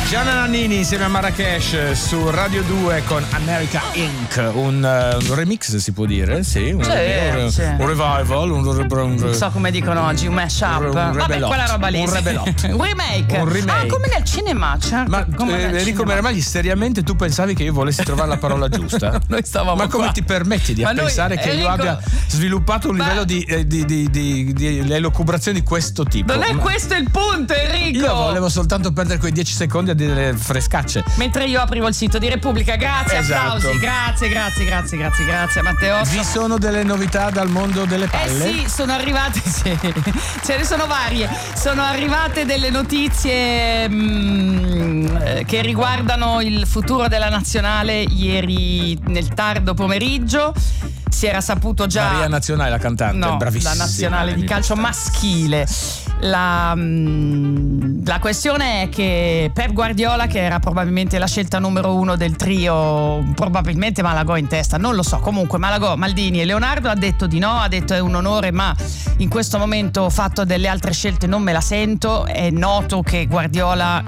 Gianna Nannini insieme a Marrakesh su Radio 2 con America Inc. Un remix, si può dire? Sì, un revival, non so come dicono oggi, un mashup. Vabbè, quella roba lì. Un rebelot. Un remake. Ah, come nel cinema, certo. Ma Enrico Meramagli, seriamente tu pensavi che io volessi trovare la parola giusta? Noi stavamo Ma come ti permetti di pensare che io abbia sviluppato un livello di elucubrazione di questo tipo? Non è questo il punto, Enrico. Io volevo soltanto perdere quei 10 secondi a dire le frescacce. Mentre io aprivo il sito di Repubblica. Grazie, esatto. Applausi. Grazie Matteo. Vi sono delle novità dal mondo delle palle? Sì, sono arrivate, sì. Ce ne sono varie. Sono arrivate delle notizie che riguardano il futuro della nazionale. Ieri nel tardo pomeriggio si era saputo già. Maria Nazionale, la cantante, bravissima. La nazionale di calcio maschile. La questione è che Pep Guardiola, che era probabilmente la scelta numero uno del trio, probabilmente Malagò in testa, non lo so, comunque Malagò, Maldini e Leonardo, ha detto di no, ha detto è un onore, ma in questo momento ho fatto delle altre scelte, non me la sento. È noto che Guardiola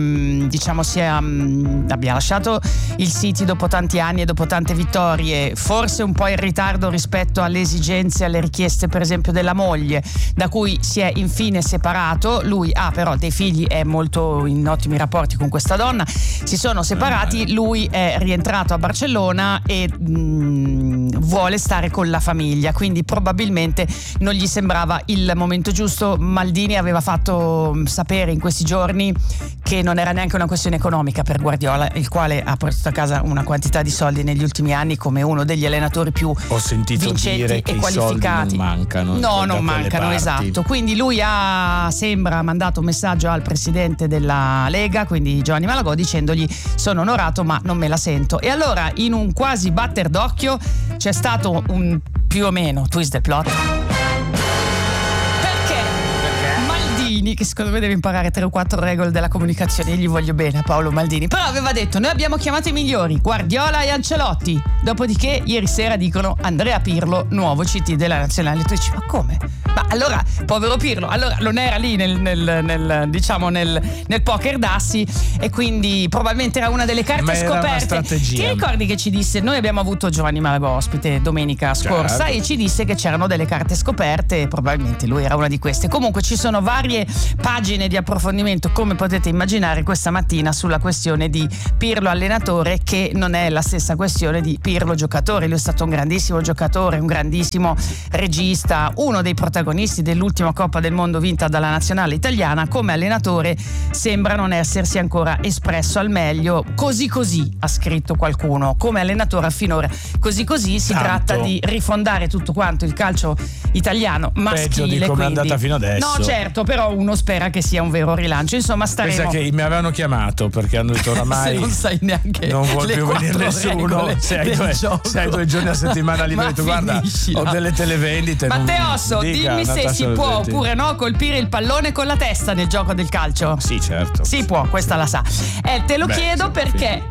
abbia lasciato il City dopo tanti anni e dopo tante vittorie, forse un po' in ritardo rispetto alle esigenze, alle richieste per esempio della moglie, da cui si è infine separato. Lui ha però dei figli, è molto in ottimi rapporti con questa donna, si sono separati, lui è rientrato a Barcellona e vuole stare con la famiglia, quindi probabilmente non gli sembrava il momento giusto. Maldini aveva fatto sapere in questi giorni che non era neanche una questione economica per Guardiola, il quale ha portato a casa una quantità di soldi negli ultimi anni come uno degli allenatori più vincenti e qualificati. Non mancano. No, non mancano, esatto. Quindi lui sembra mandato un messaggio al presidente della Lega, quindi Giovanni Malagò, dicendogli sono onorato ma non me la sento. E allora in un quasi batter d'occhio c'è stato un più o meno twist del plot. Maldini, che secondo me deve imparare 3 o 4 regole della comunicazione, io gli voglio bene a Paolo Maldini, però aveva detto noi abbiamo chiamato i migliori, Guardiola e Ancelotti, dopodiché ieri sera dicono Andrea Pirlo, nuovo CT della nazionale. Tu dici ma come? Ma allora, povero Pirlo, allora non era lì nel poker d'assi, e quindi probabilmente era una delle carte scoperte. Ti ricordi che ci disse, noi abbiamo avuto Giovanni Malagò ospite domenica scorsa, certo, e ci disse che c'erano delle carte scoperte e probabilmente lui era una di queste. Comunque ci sono varie pagine di approfondimento, come potete immaginare, questa mattina sulla questione di Pirlo allenatore, che non è la stessa questione di Pirlo giocatore. Lui è stato un grandissimo giocatore, un grandissimo regista, uno dei protagonisti dell'ultima Coppa del Mondo vinta dalla nazionale italiana. Come allenatore sembra non essersi ancora espresso al meglio, così ha scritto qualcuno. Come allenatore finora così si tratta di rifondare tutto quanto il calcio italiano maschile. Peggio di come è andata fino adesso. No, certo, però uno spera che sia un vero rilancio. Insomma, staremo. Pensa che mi avevano chiamato perché hanno detto oramai se non sai neanche non vuol più venire nessuno, se hai 2 giorni a settimana liberi, tu guarda, ho delle televendite. Matteosso, dimmi se si può oppure no colpire il pallone con la testa nel gioco del calcio. Sì, certo. Si può, questa la sa. Te lo chiedo perché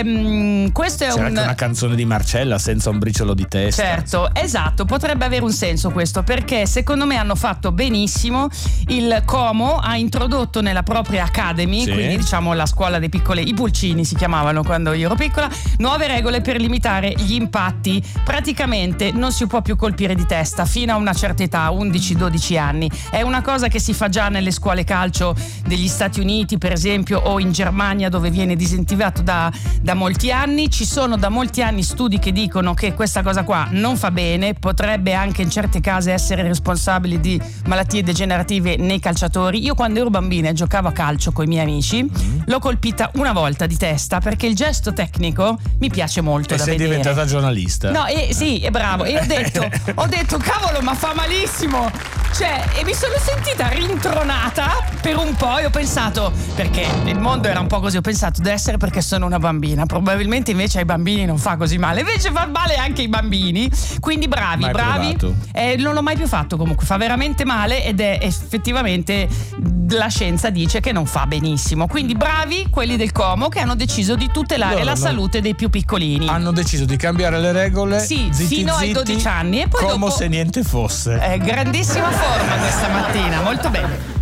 questo è c'era anche una canzone di Marcella, senza un briciolo di testa. Certo, esatto, potrebbe avere un senso questo, perché secondo me hanno fatto benissimo. Il Como ha introdotto nella propria Academy, quindi diciamo la scuola dei piccoli, i pulcini si chiamavano quando io ero piccola, nuove regole per limitare gli impatti. Praticamente non si può più colpire di testa fino a una certa età, 11-12 anni. È una cosa che si fa già nelle scuole calcio degli Stati Uniti, per esempio, o in Germania, dove viene disincentivato da molti anni. Ci sono da molti anni studi che dicono che questa cosa qua non fa bene, potrebbe anche in certi casi essere responsabile di malattie degenerative nei calciatori. Io quando ero bambina e giocavo a calcio con i miei amici, l'ho colpita una volta di testa perché il gesto tecnico mi piace molto da vedere. E sei diventata giornalista. No, sì, è bravo. E ho detto cavolo, ma fa malissimo. E mi sono sentita rintronata per un po' e ho pensato, perché il mondo era un po' così, ho pensato deve essere perché sono una bambina, probabilmente invece ai bambini non fa così male, invece fa male anche ai bambini, quindi bravi. Non l'ho mai più fatto, comunque fa veramente male ed è effettivamente, la scienza dice che non fa benissimo, quindi bravi quelli del Como che hanno deciso di tutelare la salute dei più piccolini. Hanno deciso di cambiare le regole fino ai 12 anni e poi come dopo, se niente fosse. grandissima forma questa mattina, molto bene.